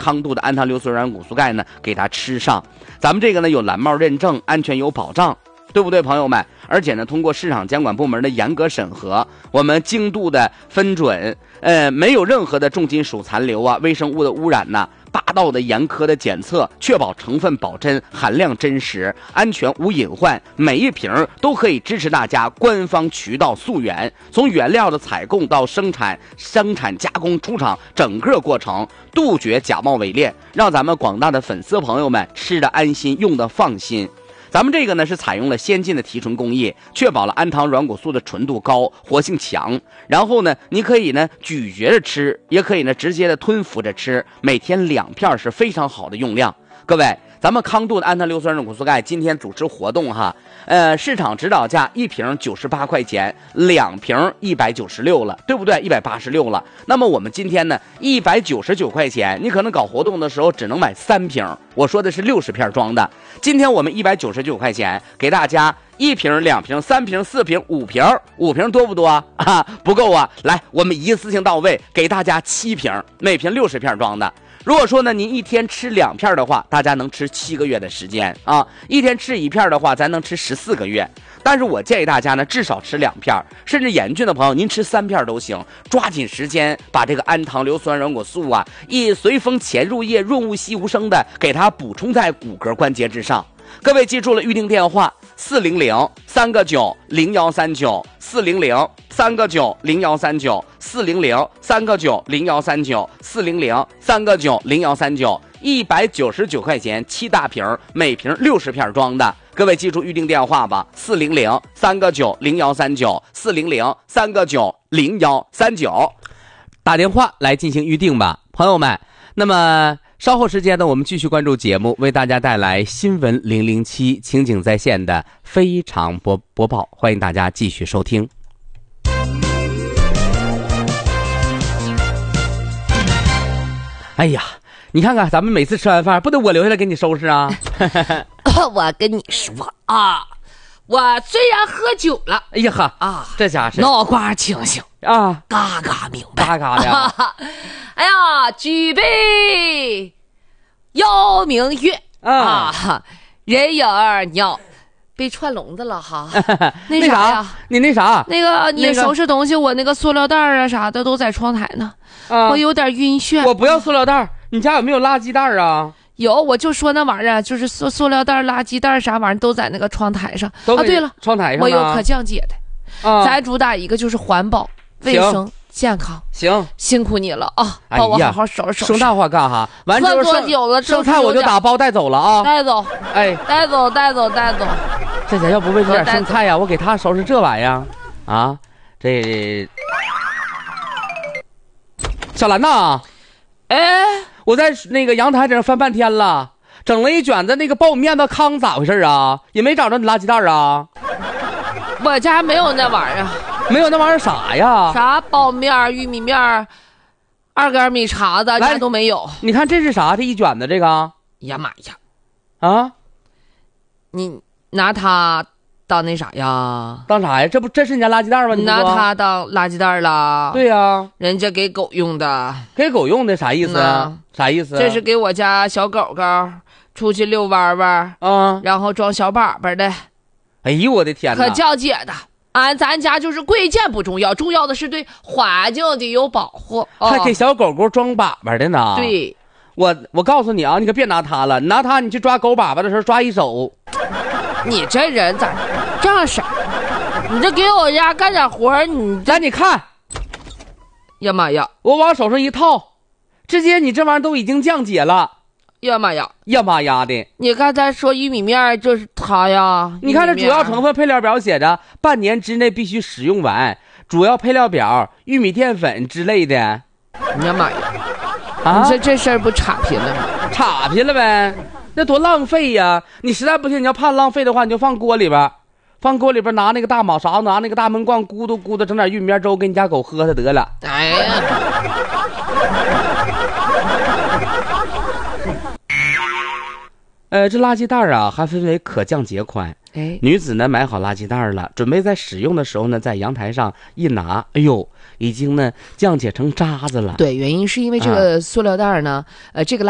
康度的氨糖硫酸软骨素钙呢给它吃上。咱们这个呢有蓝帽认证，安全有保障，对不对朋友们？而且呢通过市场监管部门的严格审核，我们精度的分准，没有任何的重金属残留啊、微生物的污染呐，霸道的严苛的检测，确保成分保真，含量真实，安全无隐患。每一瓶都可以支持大家官方渠道溯源，从原料的采购到生产加工出厂整个过程，杜绝假冒伪劣，让咱们广大的粉丝朋友们吃的安心，用的放心。咱们这个呢是采用了先进的提纯工艺，确保了氨糖软骨素的纯度高、活性强。然后呢，你可以呢咀嚼着吃，也可以呢直接的吞服着吃，每天2片是非常好的用量。各位，咱们康度的氨糖硫酸软骨素钙今天主持活动哈，市场指导价1瓶98块钱，2瓶196了，对不对？186了。那么我们今天呢199块钱，你可能搞活动的时候只能买3瓶，我说的是60片装的。今天我们199块钱给大家1瓶、2瓶、3瓶、4瓶、5瓶，5瓶多不多啊？不够啊！来，我们一次性到位，给大家7瓶，每瓶60片装的。如果说呢，您一天吃2片的话，大家能吃7个月的时间啊；一天吃1片的话，咱能吃14个月。但是我建议大家呢，至少吃2片，甚至严峻的朋友，您吃3片都行。抓紧时间把这个氨糖硫酸软骨素啊，随风潜入液，润物细无声的给它补充在骨骼关节之上。各位记住了预定电话，400-399-0139，400-399-0139，400-399-0139，199块钱7大瓶，每瓶60片装的。各位记住预定电话吧，400-399-0139，400-399-0139，打电话来进行预定吧，朋友们。那么稍后时间呢，我们继续关注节目，为大家带来新闻007情景在线的非常播报，欢迎大家继续收听。哎呀，你看看咱们每次吃完饭不得我留下来给你收拾啊。 我跟你说啊，我虽然喝酒了， 哎呀哈啊，这家是脑瓜清醒啊， 嘎嘎明白， 嘎嘎的呀。 哎呀，举杯邀明月啊，人影儿鸟被串笼子了哈。那啥呀， 你那啥， 那个你收拾东西，我那个塑料袋啊啥的都在窗台呢，我有点晕眩。 我不要塑料袋，你家有没有垃圾袋啊？ 有，我就说那玩意儿就是塑料袋、垃圾袋啥玩意儿都在那个窗台上。啊，对了， 窗台上我有可降解的。咱主打一个就是环保、卫生、健康。 行， 辛苦你了啊！帮我好好收拾收拾。 生大话干哈？完之后剩菜我就打包带走了啊！ 带走， 哎， 带走。 这家要不为这点剩菜呀，我给他收拾这玩意儿啊！这小兰呐， 哎。 我在那个阳台在那翻半天了，整了一卷子那个苞米面的糠，咋回事啊？也没找着你垃圾袋啊？ 我家没有那玩意儿。 没有那玩意儿啥呀？ 啥苞面、玉米面、2根米碴子，家都没有。 你看这是啥？这一卷子这个？ 呀妈呀！ 啊？ 你拿它当那啥呀？ 当啥呀？这是你家垃圾袋吗？ 你拿它当垃圾袋了？ 对呀， 人家给狗用的。 给狗用的啥意思啊？啥意思？ 这是给我家小狗狗出去遛弯弯啊，然后装小粑粑的。 哎呦我的天哪！ 可降解的。咱家就是贵贱不重要，重要的是对环境的有保护。 还给小狗狗装粑粑的呢。 对， 我告诉你啊，你可别拿它了，你拿它你去抓狗粑粑的时候抓一手。 你这人咋这样式儿？你这给我家干点活你来你看， 呀妈呀！ 我往手上一套，直接你这玩意儿都已经降解了。 呀妈呀！ 呀妈呀的！ 你刚才说玉米面就是它呀？ 你看这主要成分配料表写着半年之内必须使用完，主要配料表玉米淀粉之类的。 呀妈呀！ 啊， 你这事儿不岔劈了吗？ 岔劈了呗，那多浪费呀！你实在不行，你要怕浪费的话，你就放锅里边，拿那个大马勺，拿那个大闷罐咕嘟咕嘟，整点玉米面粥给你家狗喝它得了。 哎呀！ 这垃圾袋啊，还分为可降解款。哎，女子呢买好垃圾袋了，准备在使用的时候呢，在阳台上一拿，哎呦，已经呢降解成渣子了。 对，原因是因为这个塑料袋呢，这个